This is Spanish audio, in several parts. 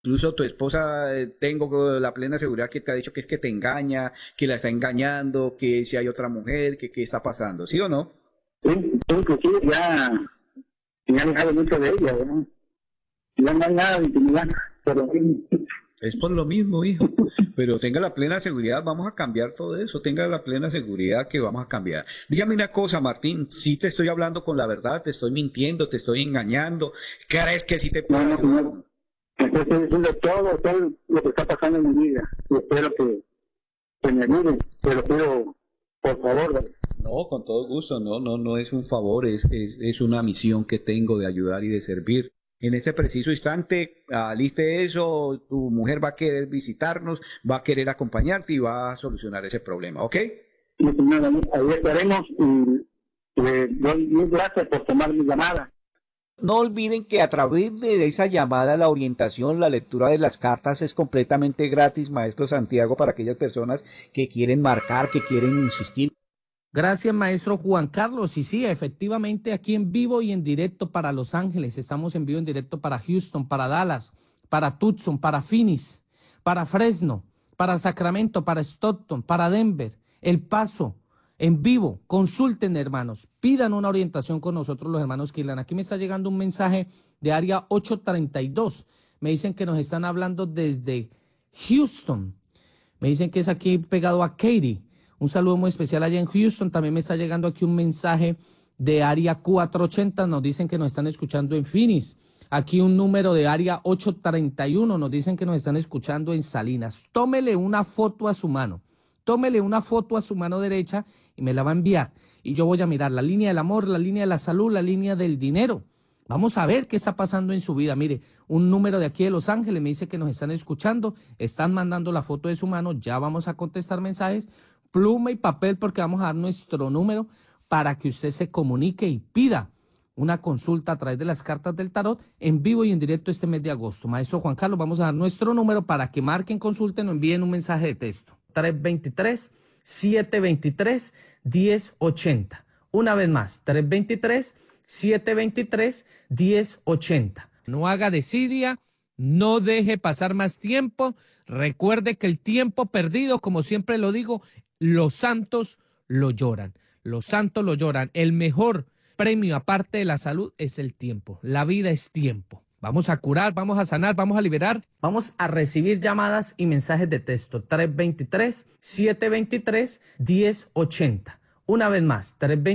Incluso tu esposa, tengo la plena seguridad que te ha dicho que es que te engaña, que la está engañando, que si hay otra mujer, que qué está pasando, ¿sí o no? Sí, inclusive ya he dejado mucho de ella, ¿no? Ya no hay nada de intimidad, pero sí. Es por lo mismo, hijo. Pero tenga la plena seguridad, vamos a cambiar todo eso. Tenga la plena seguridad que vamos a cambiar. Dígame una cosa, Martín, si te estoy hablando con la verdad, te estoy mintiendo, te estoy engañando. ¿Crees que sí te puedo No, ayudar? no. Estoy diciendo todo lo que está pasando en mi vida. Y espero que me ayuden, pero pido, por favor, ¿vale? No, con todo gusto. No es un favor, es una misión que tengo de ayudar y de servir. En este preciso instante, aliste eso, tu mujer va a querer visitarnos, va a querer acompañarte y va a solucionar ese problema, ¿ok? Y señora, ahí estaremos y le doy mil gracias por tomar mi llamada. No olviden que a través de esa llamada, la orientación, la lectura de las cartas es completamente gratis, maestro Santiago, para aquellas personas que quieren marcar, que quieren insistir. Gracias, maestro Juan Carlos. Y sí, efectivamente, aquí en vivo y en directo para Los Ángeles. Estamos en vivo en directo para Houston, para Dallas, para Tucson, para Phoenix, para Fresno, para Sacramento, para Stockton, para Denver, El Paso. En vivo, consulten, hermanos, pidan una orientación con nosotros, los hermanos Kirlan. Aquí me está llegando un mensaje de área 832. Me dicen que nos están hablando desde Houston. Me dicen que es aquí pegado a Katy. Un saludo muy especial allá en Houston. También me está llegando aquí un mensaje de área 480. Nos dicen que nos están escuchando en Phoenix. Aquí un número de área 831. Nos dicen que nos están escuchando en Salinas. Tómele una foto a su mano. Tómele una foto a su mano derecha y me la va a enviar. Y yo voy a mirar la línea del amor, la línea de la salud, la línea del dinero. Vamos a ver qué está pasando en su vida. Mire, un número de aquí de Los Ángeles me dice que nos están escuchando, están mandando la foto de su mano, ya vamos a contestar mensajes, pluma y papel porque vamos a dar nuestro número para que usted se comunique y pida una consulta a través de las cartas del tarot en vivo y en directo este mes de agosto. Maestro Juan Carlos, vamos a dar nuestro número para que marquen, consulten o envíen un mensaje de texto. 323-723-1080. Una vez más, 323-723-1080. No haga desidia, no deje pasar más tiempo. Recuerde que el tiempo perdido, como siempre lo digo, los santos lo lloran. Los santos lo lloran. El mejor premio, aparte de la salud, es el tiempo. La vida es tiempo. Vamos a curar, vamos a sanar, vamos a liberar. Vamos a recibir llamadas y mensajes de texto. 323-723-1080. Una vez más,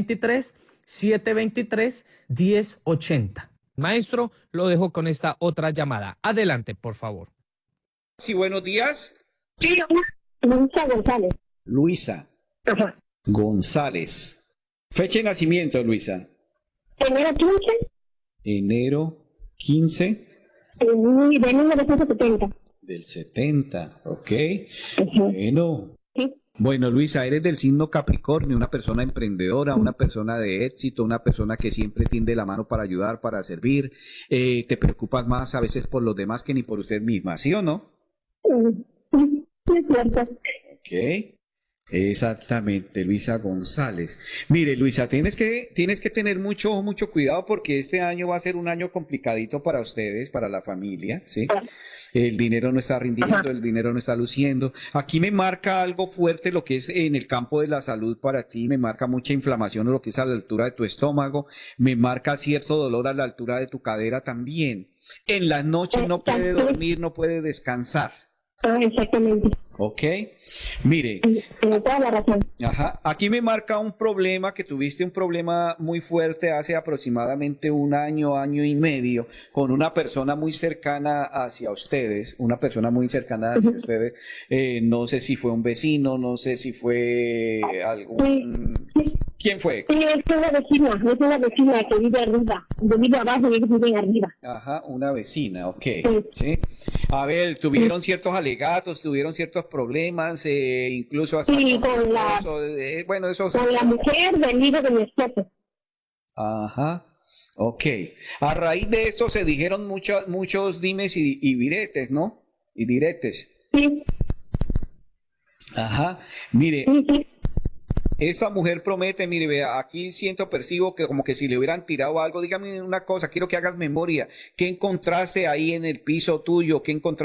323-723-1080. Maestro, lo dejo con esta otra llamada. Adelante, por favor. Sí, buenos días. Sí, Luisa González. Luisa Ajá. González. Fecha de nacimiento, Luisa. Enero 15 Enero 15 de 1970. del 70, ok. Ajá. Bueno. Sí. Bueno, Luisa, eres del signo Capricornio, una persona emprendedora, una persona de éxito, una persona que siempre tiende la mano para ayudar, para servir. Te preocupas más a veces por los demás que ni por usted misma, ¿sí o no? Sí, es cierto. Ok. Exactamente, Luisa González. Mire, Luisa, tienes que tener mucho cuidado porque este año va a ser un año complicadito para ustedes, para la familia, ¿sí? El dinero no está rindiendo, Ajá. el dinero no está luciendo. Aquí me marca algo fuerte lo que es en el campo de la salud para ti, me marca mucha inflamación, lo que es a la altura de tu estómago, me marca cierto dolor a la altura de tu cadera también. En las noches no puede dormir, no puede descansar. Exactamente. ¿Ok? Mire, Tiene toda la razón. ajá, aquí me marca un problema que tuviste un problema muy fuerte hace aproximadamente un año, año y medio, con una persona muy cercana hacia ustedes, una persona muy cercana hacia ustedes. No sé si fue un vecino, no sé si fue algún... ¿Quién fue? Sí, es una vecina que vive arriba. Yo vivo abajo y ellos viven arriba. Ajá, una vecina, ok. Sí. ¿Sí? A ver, tuvieron ciertos alegatos, tuvieron ciertos problemas, incluso hasta Sí, con con la, esposo, bueno, eso... con la mujer del hijo de mi esposo. Ajá, ok. A raíz de esto se dijeron muchos dimes y diretes, ¿no? Y diretes. Sí, Ajá, mire, sí, sí. Esta mujer promete, mire, vea, aquí percibo que como que si le hubieran tirado algo, dígame una cosa, quiero que hagas memoria. ¿Qué encontraste ahí en el piso tuyo? ¿Qué encontraste?